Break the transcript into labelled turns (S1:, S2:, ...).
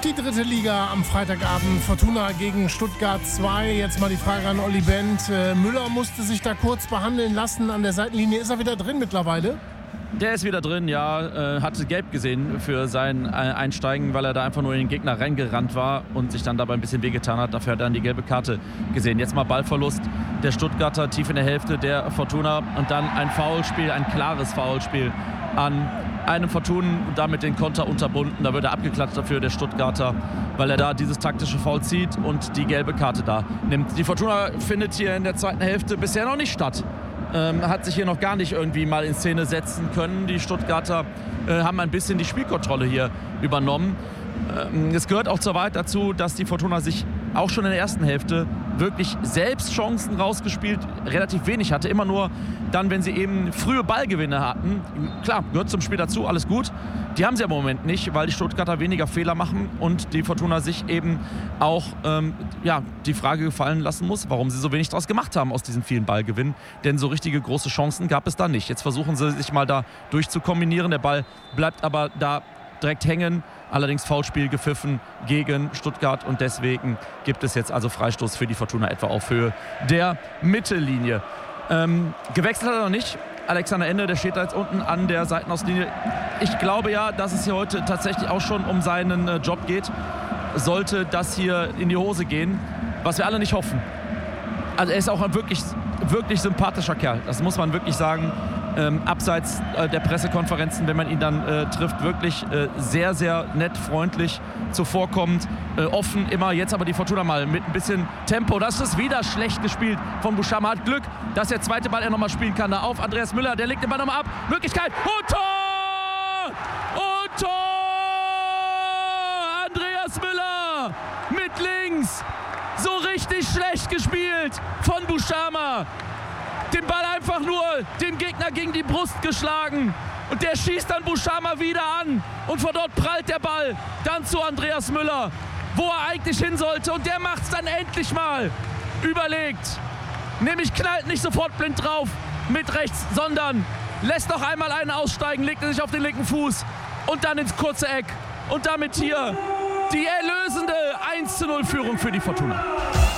S1: die dritte Liga am Freitagabend. Fortuna gegen Stuttgart 2. Jetzt mal die Frage an Olli Bent. Müller musste sich da kurz behandeln lassen an der Seitenlinie. Ist er wieder drin mittlerweile?
S2: Der ist wieder drin, ja. Hatte gelb gesehen für sein Einsteigen, weil er da einfach nur in den Gegner reingerannt war und sich dann dabei ein bisschen wehgetan hat. Dafür hat er dann die gelbe Karte gesehen. Jetzt mal Ballverlust der Stuttgarter tief in der Hälfte der Fortuna und dann ein Foulspiel, ein klares Foulspiel an einem Fortuna, damit den Konter unterbunden. Da wird er abgeklatscht dafür, der Stuttgarter, weil er da dieses taktische Foul zieht und die gelbe Karte da nimmt. Die Fortuna findet hier in der zweiten Hälfte bisher noch nicht statt. Hat sich hier noch gar nicht irgendwie mal in Szene setzen können. Die Stuttgarter haben ein bisschen die Spielkontrolle hier übernommen. Es gehört auch zur Wahrheit dazu, dass die Fortuna sich auch schon in der ersten Hälfte wirklich selbst Chancen rausgespielt, relativ wenig hatte. Immer nur dann, wenn sie eben frühe Ballgewinne hatten. Klar, gehört zum Spiel dazu, alles gut. Die haben sie im Moment nicht, weil die Stuttgarter weniger Fehler machen und die Fortuna sich eben auch die Frage gefallen lassen muss, warum sie so wenig draus gemacht haben aus diesen vielen Ballgewinnen. Denn so richtige große Chancen gab es da nicht. Jetzt versuchen sie sich mal da durchzukombinieren. Der Ball bleibt aber da direkt hängen. Allerdings Foulspiel gepfiffen gegen Stuttgart und deswegen gibt es jetzt also Freistoß für die Fortuna etwa auf Höhe der Mittellinie. Gewechselt hat er noch nicht. Alexander Ende, der steht da jetzt unten an der Seitenauslinie. Ich glaube ja, dass es hier heute tatsächlich auch schon um seinen Job geht. Sollte das hier in die Hose gehen, was wir alle nicht hoffen. Also er ist auch ein wirklich, wirklich sympathischer Kerl. Das muss man wirklich sagen. Abseits der Pressekonferenzen, wenn man ihn dann trifft, wirklich sehr, sehr nett, freundlich zuvorkommend, offen immer. Jetzt aber die Fortuna mal mit ein bisschen Tempo. Das ist wieder schlecht gespielt von Buchama. Hat Glück, dass der zweite Ball er nochmal spielen kann. Da auf Andreas Müller, der legt den Ball nochmal ab. Möglichkeit und Tor! Und Tor! Andreas Müller mit links. So richtig schlecht gespielt von Buchama. Den Ball einfach nur dem Gegner gegen die Brust geschlagen. Und der schießt dann Buchama wieder an. Und von dort prallt der Ball dann zu Andreas Müller, wo er eigentlich hin sollte. Und der macht es dann endlich mal überlegt. Nämlich knallt nicht sofort blind drauf mit rechts, sondern lässt noch einmal einen aussteigen, legt er sich auf den linken Fuß und dann ins kurze Eck. Und damit hier die erlösende 1:0 Führung für die Fortuna.